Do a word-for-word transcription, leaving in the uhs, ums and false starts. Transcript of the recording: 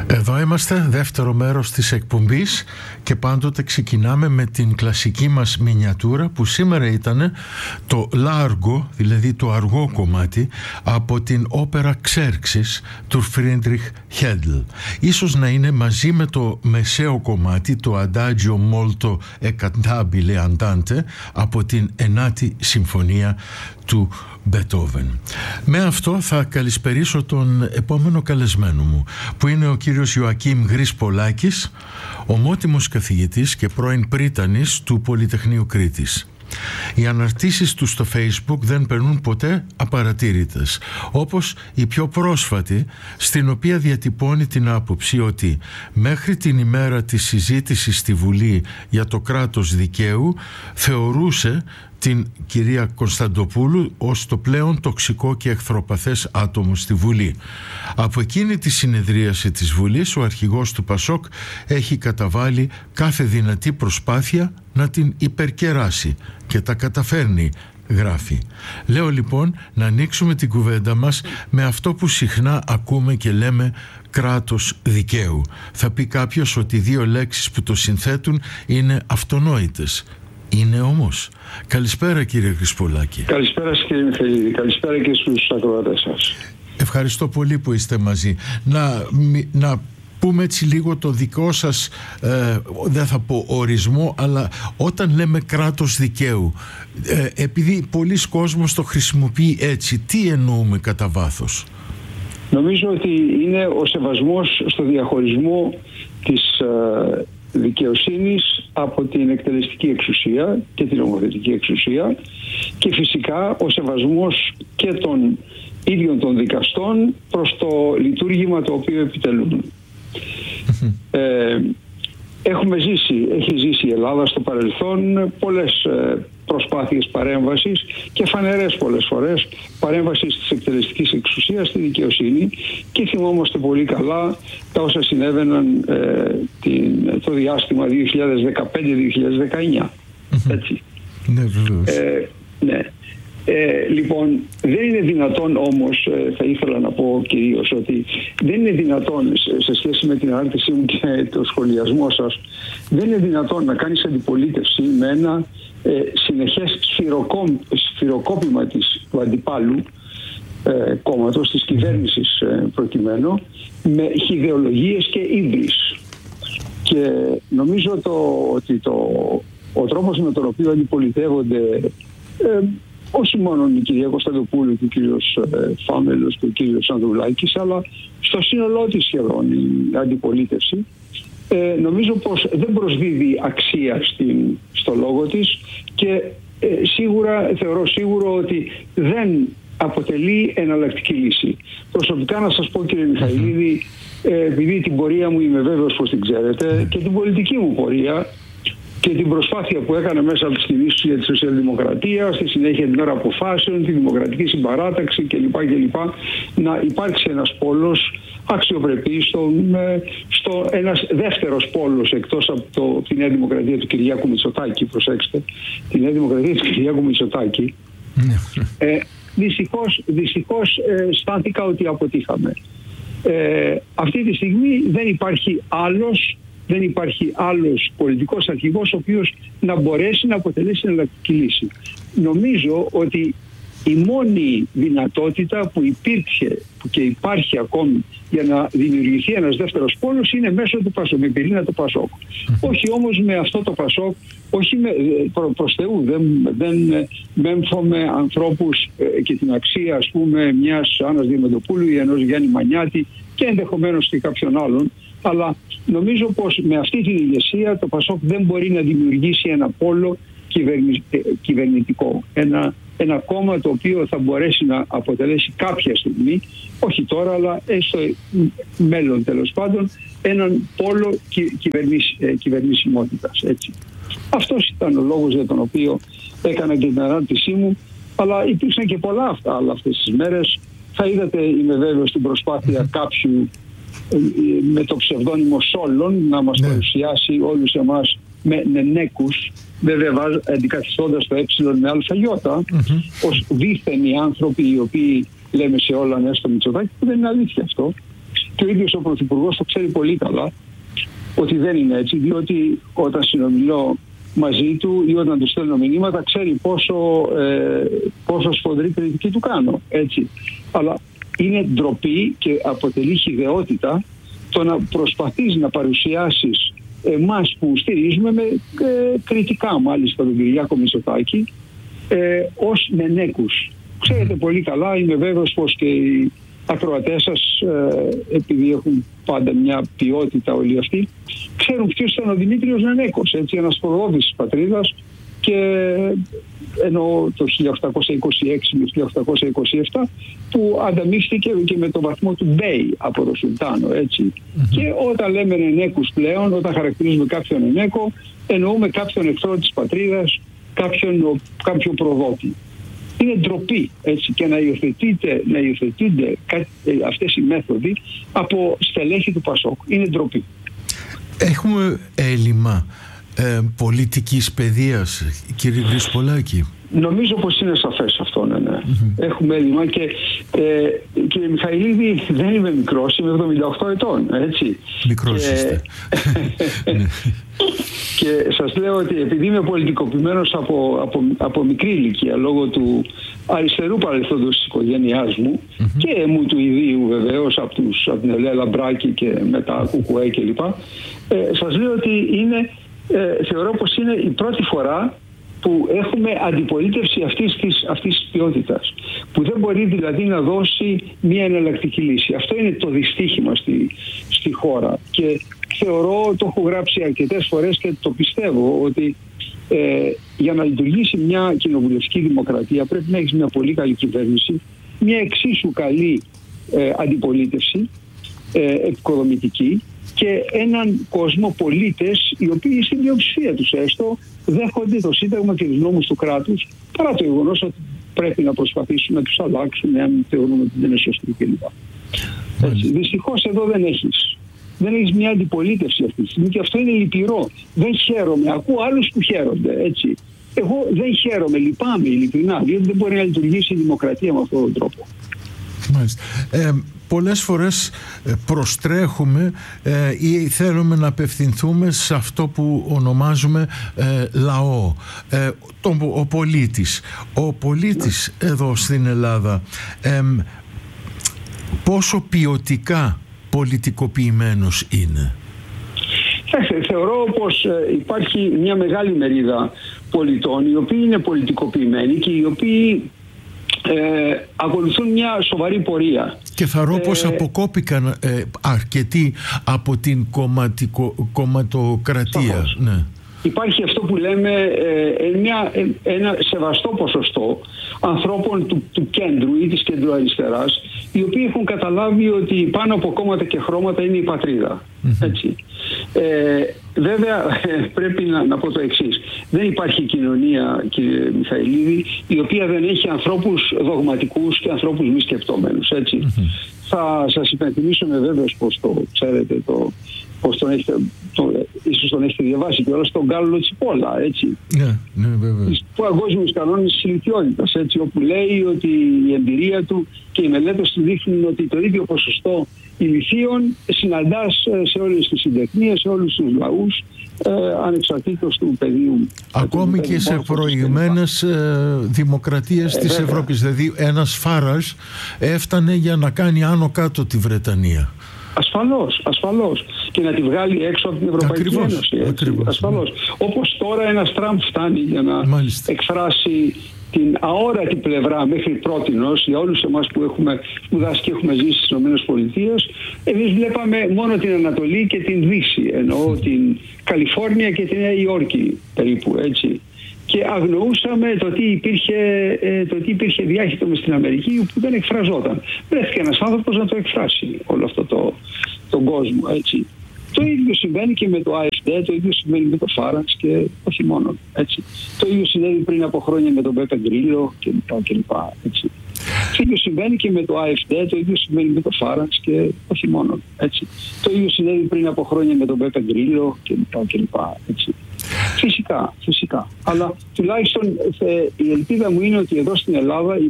Εδώ είμαστε, δεύτερο μέρος της εκπομπής, και πάντοτε ξεκινάμε με την κλασική μας μινιατούρα, που σήμερα ήταν το Largo, δηλαδή το αργό κομμάτι από την όπερα Ξέρξης του Φρίντριχ Χέντλ. Ίσως να είναι μαζί με το μεσαίο κομμάτι, το Adagio molto e cantabile andante, από την ενάτη συμφωνία του Μπετόβεν. Με αυτό θα καλησπερίσω τον επόμενο καλεσμένο μου, που είναι ο κύριος Ιωακίμ Γρυσπολάκης, ομότιμος καθηγητής και πρώην πρίτανης του Πολυτεχνείου Κρήτης. Οι αναρτήσεις του στο Facebook δεν περνούν ποτέ απαρατήρητες, όπως η πιο πρόσφατη, στην οποία διατυπώνει την άποψη ότι μέχρι την ημέρα της συζήτησης στη Βουλή για το κράτος δικαίου θεωρούσε την κυρία Κωνσταντοπούλου ως το πλέον τοξικό και εχθροπαθές άτομο στη Βουλή. Από εκείνη τη συνεδρίαση της Βουλής, ο αρχηγός του Πασόκ έχει καταβάλει κάθε δυνατή προσπάθεια να την υπερκεράσει και τα καταφέρνει, γράφει. Λέω λοιπόν να ανοίξουμε την κουβέντα μας με αυτό που συχνά ακούμε και λέμε κράτος δικαίου. Θα πει κάποιος ότι οι δύο λέξεις που το συνθέτουν είναι αυτονόητες. Είναι όμως. Καλησπέρα κύριε Γρυσπολάκη. Καλησπέρα κύριε Μιχαηλίδη. Καλησπέρα και στους ακροατές σας. Ευχαριστώ πολύ που είστε μαζί. Να, να πούμε έτσι λίγο το δικό σας, ε, δεν θα πω ορισμό, αλλά όταν λέμε κράτος δικαίου, ε, επειδή πολλοί κόσμος το χρησιμοποιεί έτσι, τι εννοούμε κατά βάθος? Νομίζω ότι είναι ο σεβασμός στο διαχωρισμό της ε, δικαιοσύνης από την εκτελεστική εξουσία και την νομοθετική εξουσία, και φυσικά ο σεβασμός και των ίδιων των δικαστών προς το λειτουργήμα το οποίο επιτελούν. ε, έχουμε ζήσει, έχει ζήσει η Ελλάδα στο παρελθόν πολλές προσπάθειες παρέμβασης και φανερές πολλές φορές παρέμβασης της εκτελεστικής εξουσίας στη δικαιοσύνη, και θυμόμαστε πολύ καλά τα όσα συνέβαιναν ε, την, το διάστημα δύο χιλιάδες δεκαπέντε με δύο χιλιάδες δεκαεννιά. Έτσι. Ναι, βεβαίως. Ε, ναι. Ε, λοιπόν, δεν είναι δυνατόν όμως, ε, θα ήθελα να πω κυρίως, ότι δεν είναι δυνατόν σε, σε σχέση με την ανάρτησή μου και το σχολιασμό σας, δεν είναι δυνατόν να κάνεις αντιπολίτευση με ένα ε, συνεχές σφυροκό, σφυροκόπημα της, του αντιπάλου ε, κόμματος, της κυβέρνησης ε, προκειμένου, με ιδεολογίες και ύβρις. Και νομίζω το, ότι το, ο τρόπος με τον οποίο αντιπολιτεύονται ε, όχι μόνο η κυρία Κωνσταντοπούλου και ο κύριος ε, Φάμελος και ο κύριος Ανδρουλάκης, αλλά στο σύνολό της σχεδόν η αντιπολίτευση, ε, νομίζω πως δεν προσδίδει αξία στην, στο λόγο της, και ε, σίγουρα θεωρώ σίγουρο ότι δεν αποτελεί εναλλακτική λύση. Προσωπικά να σας πω, κύριε Μιχαηλίδη, ε, επειδή την πορεία μου είμαι βέβαιος πως την ξέρετε, και την πολιτική μου πορεία και την προσπάθεια που έκανα μέσα από τις κινήσεις για τη σοσιαλδημοκρατία, στη συνέχεια την ώρα αποφάσεων, τη δημοκρατική συμπαράταξη κλπ. κλπ. Να υπάρξει ένας πόλος αξιοπρεπής, στο, στο ένας δεύτερος πόλος εκτός από το, τη Νέα Δημοκρατία του Κυριάκου Μητσοτάκη. Προσέξτε, τη Νέα Δημοκρατία του Κυριάκου Μητσοτάκη. ε, δυστυχώς δυστυχώς ε, αισθάνθηκα ότι αποτύχαμε. Ε, αυτή τη στιγμή δεν υπάρχει άλλος Δεν υπάρχει άλλος πολιτικός αρχηγός ο οποίος να μπορέσει να αποτελέσει εναλλακτική λύση. Νομίζω ότι η μόνη δυνατότητα που υπήρχε που και υπάρχει ακόμη για να δημιουργηθεί ένας δεύτερος πόλος είναι μέσω του Πασόκ, με πυρήνα του Πασόκ. Όχι όμως με αυτό το Πασόκ, όχι με, προ, προς Θεού, δεν, δεν μέμφωμε ανθρώπους ε, και την αξία, ας πούμε, μιας Άννας Διαμαντοπούλου ή ενός Γιάννη Μανιάτη και ενδεχομένως και κάποιον άλλον. Αλλά νομίζω πως με αυτή την ηγεσία το Πασόκ δεν μπορεί να δημιουργήσει ένα πόλο κυβερνη, κυβερνητικό. Ένα, ένα κόμμα το οποίο θα μπορέσει να αποτελέσει κάποια στιγμή, όχι τώρα αλλά στο μέλλον τέλος πάντων, έναν πόλο κυ, κυβερνησ, κυβερνησιμότητας. Έτσι. Αυτός ήταν ο λόγος για τον οποίο έκανα και την ανάρτησή μου, αλλά υπήρξαν και πολλά αυτά άλλα αυτές τις μέρες. Θα είδατε, είμαι βέβαιος, στην προσπάθεια κάποιου με το ψευδόνυμο Σόλων να μας ναι. παρουσιάσει όλους εμάς με νενέκους, βέβαια αντικαθιστώντας το ε με αλφαγιώτα, mm-hmm. ως δίθενοι άνθρωποι οι οποίοι λέμε σε όλα ναι στο Μητσοτάκη, που δεν είναι αλήθεια αυτό. και ο ίδιος ο Πρωθυπουργός το ξέρει πολύ καλά ότι δεν είναι έτσι, διότι όταν συνομιλώ μαζί του ή όταν του στέλνω μηνύματα ξέρει πόσο, ε, πόσο σφοδρή κριτική του κάνω, έτσι. Αλλά είναι ντροπή και αποτελεί χυδαιότητα το να προσπαθείς να παρουσιάσεις εμάς που στηρίζουμε με ε, κριτικά μάλιστα τον Κυριάκο Μητσοτάκη ε, ως μενέκους. Ξέρετε πολύ καλά, είμαι βέβαιος πως και οι ακροατές σας, ε, επειδή έχουν πάντα μια ποιότητα όλοι αυτοί, ξέρουν ποιος ήταν ο Δημήτριος Νενέκος, έτσι, ένας προδότης της πατρίδας, και ενώ το χίλια οκτακόσια είκοσι έξι με χίλια οκτακόσια είκοσι επτά που ανταμείφθηκε και με το βαθμό του Μπέι από το Σουλτάνο, έτσι. Mm-hmm. Και όταν λέμε Νενέκους πλέον, όταν χαρακτηρίζουμε κάποιον Νενέκο, εννοούμε κάποιον εχθρό της πατρίδας, κάποιον, κάποιον προδότη. Είναι ντροπή, έτσι, και να υιοθετείται, να υιοθετούνται αυτές οι μέθοδοι από στελέχη του Πασόκ. Είναι ντροπή. Έχουμε έλλειμμα ε, πολιτικής παιδείας, κύριε Γρυσπολάκη? Νομίζω πως είναι σαφές αυτό, ναι, ναι. Mm-hmm. Έχουμε έλλειμμα και ε, κύριε Μιχαηλίδη, δεν είμαι μικρός, είμαι εβδομήντα οκτώ ετών, έτσι. Μικρός και... είστε. Και σας λέω ότι επειδή είμαι πολιτικοποιημένος από, από, από μικρή ηλικία λόγω του αριστερού παρελθόντος της οικογένειάς μου, mm-hmm. και μου του ιδίου βεβαίως από, τους, από την Ελέα Λαμπράκη και μετά Κουκουέ κλπ. Ε, σας λέω ότι είναι, ε, θεωρώ πως είναι η πρώτη φορά που έχουμε αντιπολίτευση αυτής της, αυτής της ποιότητας, που δεν μπορεί δηλαδή να δώσει μια εναλλακτική λύση. Αυτό είναι το δυστύχημα στη, στη χώρα και θεωρώ, το έχω γράψει αρκετές φορές και το πιστεύω, ότι ε, για να λειτουργήσει μια κοινοβουλευτική δημοκρατία πρέπει να έχεις μια πολύ καλή κυβέρνηση, μια εξίσου καλή ε, αντιπολίτευση, ε, επικοδομητική, και έναν κόσμο πολίτες οι οποίοι στην πλειοψηφία τους έστω δέχονται το Σύνταγμα και τους νόμους του κράτους, παρά το γεγονός ότι πρέπει να προσπαθήσουν να τους αλλάξουν εάν θεωρούν ότι δεν είναι σωστοί κλπ. Δυστυχώς εδώ δεν έχεις. Δεν έχεις μια αντιπολίτευση αυτή τη στιγμή και αυτό είναι λυπηρό. Δεν χαίρομαι. Ακούω άλλους που χαίρονται, έτσι. Εγώ δεν χαίρομαι, λυπάμαι ειλικρινά, διότι δεν μπορεί να λειτουργήσει η δημοκρατία με αυτόν τον τρόπο. Μάλιστα. Ε, πολλές φορές προστρέχουμε ε, ή θέλουμε να απευθυνθούμε σε αυτό που ονομάζουμε ε, λαό, ε, τον, ο πολίτης. Ο πολίτης εδώ στην Ελλάδα ε, πόσο ποιοτικά πολιτικοποιημένος είναι? Θεωρώ πως υπάρχει μια μεγάλη μερίδα πολιτών οι οποίοι είναι πολιτικοποιημένοι και οι οποίοι Ε, ακολουθούν μια σοβαρή πορεία. Και θα ρω πως ε, αποκόπηκαν ε, αρκετοί από την κομματικο, κομματοκρατία. Ναι. Υπάρχει αυτό που λέμε ε, μια, ε, ένα σεβαστό ποσοστό ανθρώπων του, του κέντρου ή της κεντροαριστεράς, οι οποίοι έχουν καταλάβει ότι πάνω από κόμματα και χρώματα είναι η πατρίδα. Mm-hmm. Έτσι. Ε, βέβαια πρέπει να, να πω το εξής. Δεν υπάρχει κοινωνία, κύριε Μιχαηλίδη, η οποία δεν έχει ανθρώπους δογματικούς και ανθρώπους μη σκεπτόμενους. Έτσι. Mm-hmm. Θα σας υπενθυμίσω με βέβαιος πως το ξέρετε, το, πως τον έχετε, το, ίσως τον έχετε διαβάσει και όλα στον Γκάλο Τσιπόλα, έτσι. Ναι, ναι, βέβαια. Στους παγκόσμιους κανόνες της ηλικιότητας, έτσι, όπου λέει ότι η εμπειρία του και οι μελέτες του δείχνουν ότι το ίδιο ποσοστό ηλικίων συναντάς σε όλες τις συντεχνίες, σε όλους τους λαούς, ε, ανεξαρτήτως του πεδίου. Ακόμη και σε προηγμένες ε, δημοκρατίες ε, της βέβαια. Ευρώπης. Δηλαδή ένας Φάρας έφτανε για να κάνει άνω κάτω τη Βρετανία. Ασφαλώς, ασφαλώς. Και να τη βγάλει έξω από την Ευρωπαϊκή ακριβώς, Ένωση. Ακριβώς, ασφαλώς. Ναι. Όπως τώρα ένας Τραμπ φτάνει για να Μάλιστα. εκφράσει την αόρατη πλευρά μέχρι πρότινος, για όλους εμάς που έχουμε σπουδάσει και έχουμε ζήσει στις ΗΠΑ, εμείς βλέπαμε μόνο την Ανατολή και την Δύση, εννοώ την Καλιφόρνια και τη Νέα Υόρκη περίπου, έτσι. Και αγνοούσαμε το τι υπήρχε, το τι υπήρχε διάχυτο μες στην Αμερική που δεν εκφραζόταν. Βρέθηκε ένας άνθρωπος να το εκφράσει όλο αυτό το, τον κόσμο, έτσι. Το ίδιο συμβαίνει και με το Α Εφ Ντι, το ίδιο συμβαίνει με το Φάραντς και όχι μόνο, έτσι. Το ίδιο συνέβη πριν από χρόνια με τον Μπέπε Γκρίλο κλπ. Έτσι. Το ίδιο συμβαίνει και με το Α Εφ Ντι, το ίδιο συμβαίνει με το Φάραντς και όχι μόνο, έτσι. Το ίδιο συνέβη πριν από χρόνια με τον Μπέπε Γκρίλο κλπ. Έτσι. Φυσικά, φυσικά. Αλλά τουλάχιστον ε, η ελπίδα μου είναι ότι εδώ στην Ελλάδα